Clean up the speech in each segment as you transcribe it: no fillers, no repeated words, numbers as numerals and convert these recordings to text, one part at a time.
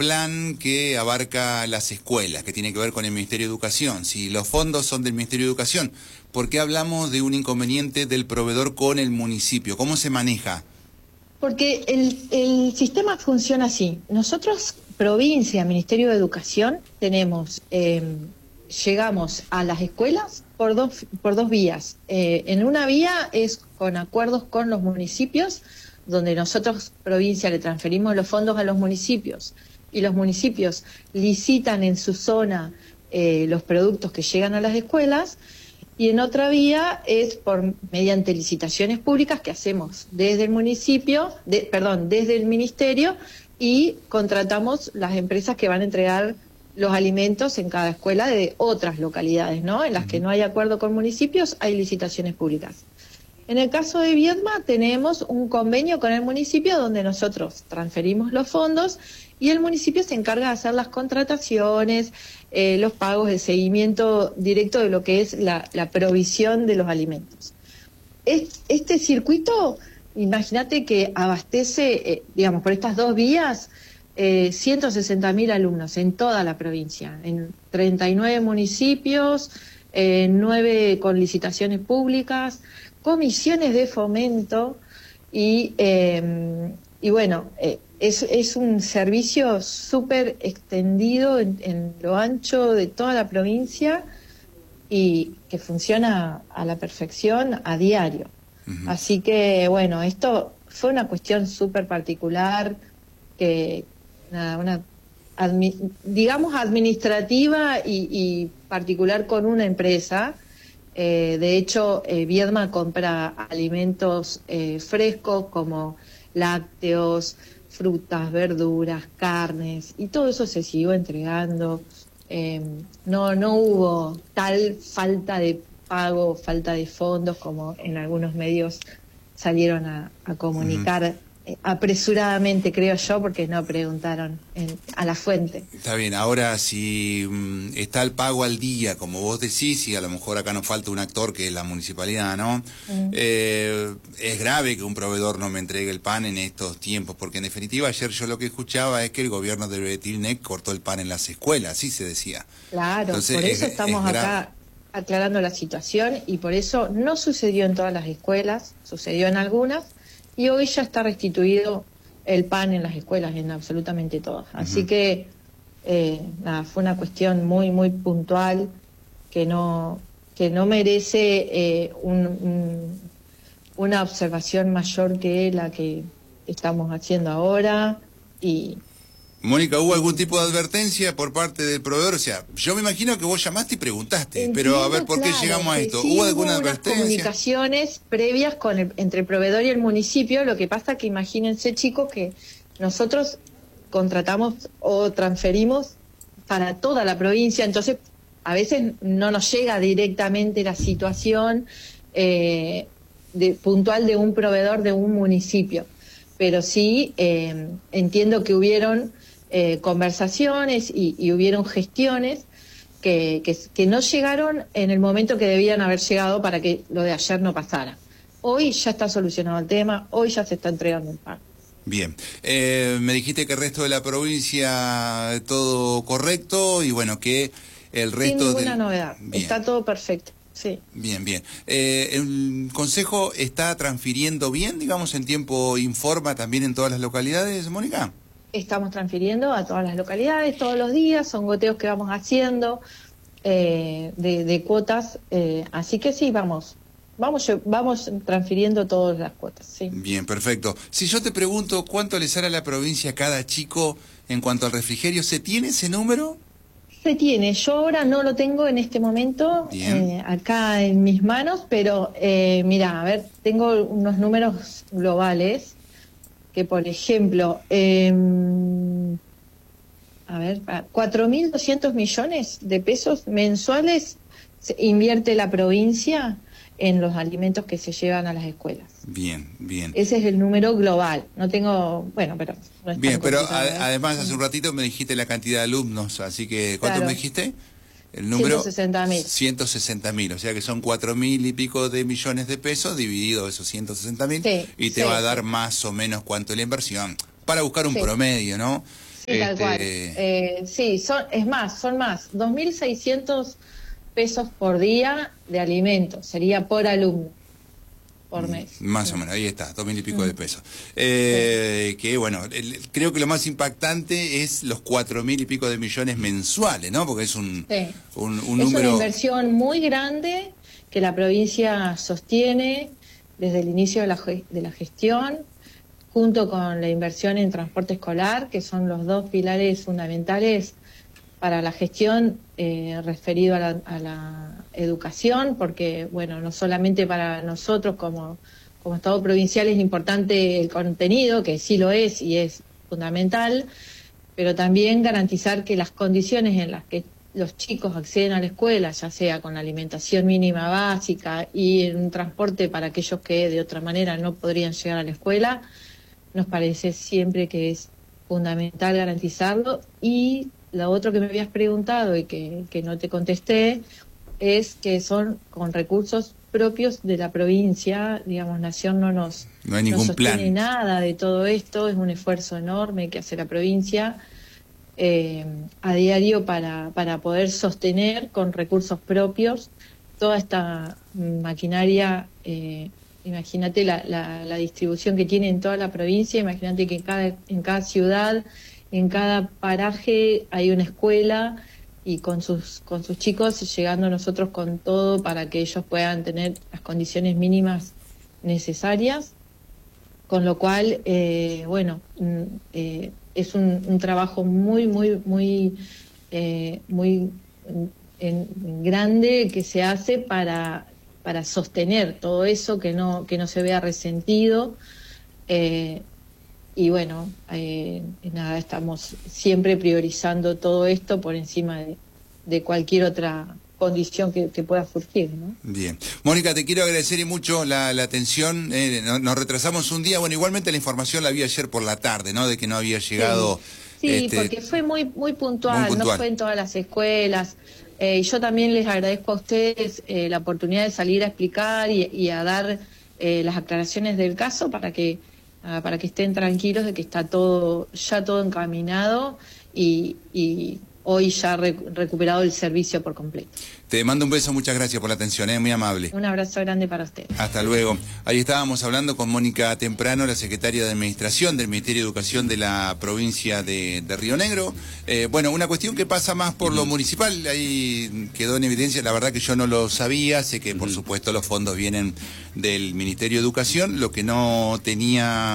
plan que abarca las escuelas, que tiene que ver con el Ministerio de Educación. Si los fondos son del Ministerio de Educación, ¿por qué hablamos de un inconveniente del proveedor con el municipio? ¿Cómo se maneja? Porque el sistema funciona así. Nosotros, provincia, Ministerio de Educación, llegamos a las escuelas por dos vías. En una vía es con acuerdos con los municipios, donde nosotros, provincia, le transferimos los fondos a los municipios y los municipios licitan en su zona los productos que llegan a las escuelas. Y en otra vía es mediante licitaciones públicas que hacemos desde el desde el ministerio, y contratamos las empresas que van a entregar los alimentos en cada escuela de otras localidades, ¿no? En las que no hay acuerdo con municipios, hay licitaciones públicas. En el caso de Viedma tenemos un convenio con el municipio donde nosotros transferimos los fondos y el municipio se encarga de hacer las contrataciones, los pagos, el seguimiento directo de lo que es la provisión de los alimentos. Este circuito, imagínate que abastece, digamos, por estas dos vías, 160.000 alumnos en toda la provincia, en 39 municipios, 9 con licitaciones públicas, comisiones de fomento y bueno, es un servicio súper extendido en lo ancho de toda la provincia y que funciona a la perfección a diario. Así que bueno, esto fue una cuestión súper particular que, nada, digamos administrativa y particular con una empresa. De hecho, Viedma compra alimentos frescos como lácteos, frutas, verduras, carnes, y todo eso se siguió entregando. No hubo tal falta de pago, falta de fondos como en algunos medios salieron a comunicar. Apresuradamente, creo yo, porque no preguntaron a la fuente. Está bien, ahora si está el pago al día, como vos decís, y a lo mejor acá nos falta un actor que es la municipalidad, ¿no? Es grave que un proveedor no me entregue el pan en estos tiempos, porque en definitiva ayer yo lo que escuchaba es que el gobierno de Betilnec cortó el pan en las escuelas, así se decía. Claro, entonces, por eso estamos acá aclarando la situación, y por eso no sucedió en todas las escuelas, sucedió en algunas, y hoy ya está restituido el pan en las escuelas, en absolutamente todas. Así que, nada, fue una cuestión muy, muy puntual que no merece una observación mayor que la que estamos haciendo ahora. Y Mónica, ¿hubo algún tipo de advertencia por parte del proveedor? O sea, yo me imagino que vos llamaste y preguntaste, pero a ver, ¿por qué llegamos a esto? Sí, ¿Hubo alguna advertencia? Comunicaciones previas entre el proveedor y el municipio. Lo que pasa que imagínense, chicos, que nosotros contratamos o transferimos para toda la provincia, entonces a veces no nos llega directamente la situación puntual de un proveedor de un municipio, pero sí entiendo que hubieron conversaciones y hubieron gestiones que no llegaron en el momento que debían haber llegado para que lo de ayer no pasara. Hoy ya está solucionado el tema, hoy ya se está entregando el pan. Bien, me dijiste que el resto de la provincia todo correcto y bueno, que el resto... Sin ninguna novedad, está todo perfecto. Sí. Bien, bien. ¿El Consejo está transfiriendo bien, digamos, en tiempo informa también en todas las localidades, Mónica? Estamos transfiriendo a todas las localidades todos los días, son goteos que vamos haciendo de cuotas, así que sí, vamos transfiriendo todas las cuotas. Sí. Bien, perfecto. Si yo te pregunto cuánto le sale a la provincia a cada chico en cuanto al refrigerio, ¿se tiene ese número? Se tiene, yo ahora no lo tengo en este momento acá en mis manos, pero mira, a ver, tengo unos números globales que, por ejemplo, 4.200 millones de pesos mensuales invierte la provincia en los alimentos que se llevan a las escuelas. Bien, bien. Ese es el número global. No tengo, bueno, pero no es bien, tan pero además hace un ratito me dijiste la cantidad de alumnos, así que ¿cuánto me dijiste? El número 160.000. 160.000, o sea que son 4.000 y pico de millones de pesos dividido esos 160.000 y te va a dar más o menos cuánto es la inversión para buscar un promedio, ¿no? Sí, tal cual. Sí, son más, 2.600 pesos por día de alimentos, sería por alumno, por mes. Más o menos, ahí está, 2.000 y pico de pesos. Que bueno, creo que lo más impactante es los 4.000 y pico de millones mensuales, ¿no? Porque es un número... Es una inversión muy grande que la provincia sostiene desde el inicio de la gestión, junto con la inversión en transporte escolar, que son los dos pilares fundamentales para la gestión referido a la educación, porque, bueno, no solamente para nosotros como Estado provincial es importante el contenido, que sí lo es y es fundamental, pero también garantizar que las condiciones en las que los chicos acceden a la escuela, ya sea con la alimentación mínima básica y en un transporte para aquellos que de otra manera no podrían llegar a la escuela, nos parece siempre que es fundamental garantizarlo. Y lo otro que me habías preguntado y que no te contesté es que son con recursos propios de la provincia, digamos, Nación no hay ningún sostiene plan. Nada de todo esto, es un esfuerzo enorme que hace la provincia a diario para poder sostener con recursos propios toda esta maquinaria. Imagínate la distribución que tiene en toda la provincia, imagínate que en cada ciudad, en cada paraje hay una escuela, y con sus chicos, llegando nosotros con todo para que ellos puedan tener las condiciones mínimas necesarias, con lo cual, es un trabajo muy grande que se hace para sostener todo eso, que no se vea resentido. Y bueno, nada, estamos siempre priorizando todo esto por encima de cualquier otra condición que pueda surgir, ¿no? Bien. Mónica, te quiero agradecer y mucho la atención. Nos retrasamos un día. Bueno, igualmente la información la vi ayer por la tarde, ¿no? De que no había llegado... Sí, porque fue muy puntual, no fue en todas las escuelas. Y yo también les agradezco a ustedes la oportunidad de salir a explicar y a dar las aclaraciones del caso para que estén tranquilos de que está todo encaminado y hoy ya recuperado el servicio por completo. Te mando un beso, muchas gracias por la atención, muy amable. Un abrazo grande para usted. Hasta luego. Ahí estábamos hablando con Mónica Temprano, la secretaria de Administración del Ministerio de Educación de la provincia de Río Negro. Bueno, una cuestión que pasa más por lo municipal, ahí quedó en evidencia, la verdad que yo no lo sabía, sé que por supuesto los fondos vienen del Ministerio de Educación, lo que no tenía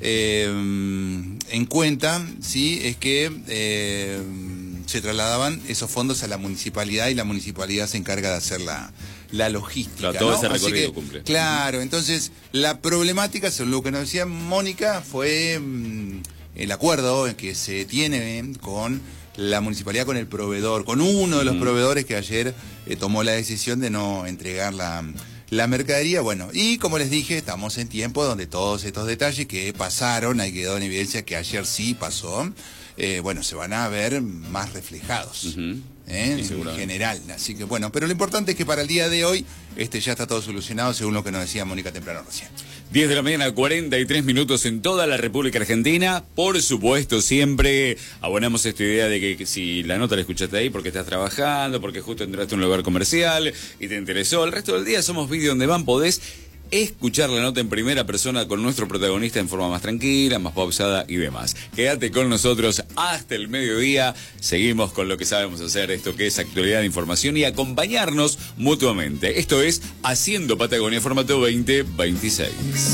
en cuenta, sí, es que se trasladaban esos fondos a la municipalidad y la municipalidad se encarga de hacer la logística. Claro, todo, ¿no? Ese Así recorrido que, cumple. claro, entonces la problemática, según lo que nos decía Mónica, fue el acuerdo que se tiene con la municipalidad, con el proveedor, con uno de los proveedores que ayer tomó la decisión de no entregar la mercadería. Bueno, y como les dije, estamos en tiempo donde todos estos detalles que pasaron, ahí quedó en evidencia que ayer sí pasó, bueno, se van a ver más reflejados en general. Así que bueno, pero lo importante es que para el día de hoy ya está todo solucionado, según lo que nos decía Mónica Temprano recién. 10 de la mañana, 43 minutos en toda la República Argentina. Por supuesto, siempre abonamos esta idea de que si la nota la escuchaste ahí porque estás trabajando, porque justo entraste a un lugar comercial y te interesó, el resto del día somos Video On Demand, podés escuchar la nota en primera persona con nuestro protagonista en forma más tranquila, más pausada y demás. Quédate con nosotros hasta el mediodía. Seguimos con lo que sabemos hacer, esto que es actualidad de información y acompañarnos mutuamente. Esto es Haciendo Patagonia Formato 2026.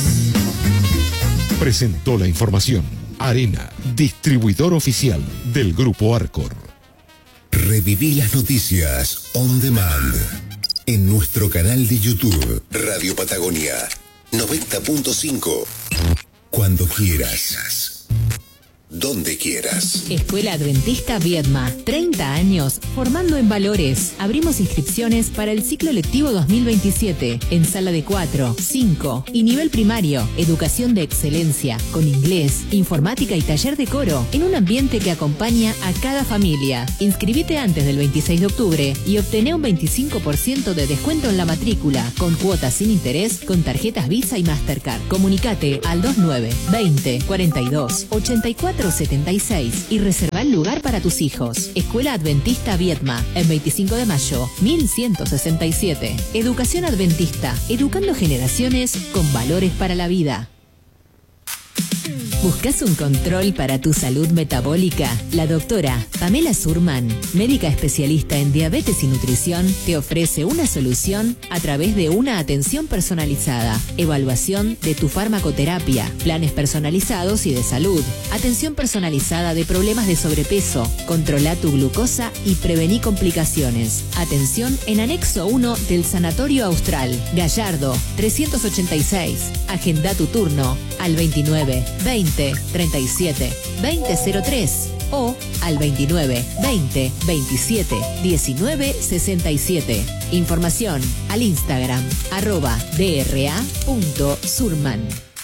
Presentó la información Arena, distribuidor oficial del Grupo Arcor. Reviví las noticias on demand en nuestro canal de YouTube, Radio Patagonia 90.5. Cuando quieras, donde quieras. Escuela Adventista Viedma, 30 años formando en valores. Abrimos inscripciones para el ciclo lectivo 2027 en sala de 4, 5 y nivel primario. Educación de excelencia con inglés, informática y taller de coro en un ambiente que acompaña a cada familia. Inscribite antes del 26 de octubre y obtené un 25% de descuento en la matrícula con cuotas sin interés con tarjetas Visa y Mastercard. Comunicate al 29 20 42 84 476 y reserva el lugar para tus hijos. Escuela Adventista Viedma, en 25 de mayo, 1167. Educación Adventista, educando generaciones con valores para la vida. ¿Buscas un control para tu salud metabólica? La doctora Pamela Surman, médica especialista en diabetes y nutrición, te ofrece una solución a través de una atención personalizada, evaluación de tu farmacoterapia, planes personalizados y de salud, atención personalizada de problemas de sobrepeso, controla tu glucosa y prevení complicaciones. Atención en anexo 1 del Sanatorio Austral, Gallardo, 386. Agenda tu turno al 29 20 37 2003 o al 29 20 27 19 67. Información al Instagram @dra.surman.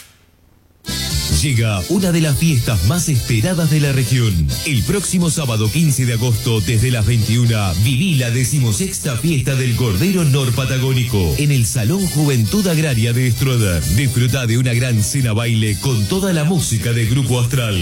Llega una de las fiestas más esperadas de la región. El próximo sábado 15 de agosto, desde las 21, viví la 16ª fiesta del Cordero Norpatagónico en el Salón Juventud Agraria de Estroder. Disfruta de una gran cena baile con toda la música del Grupo Astral.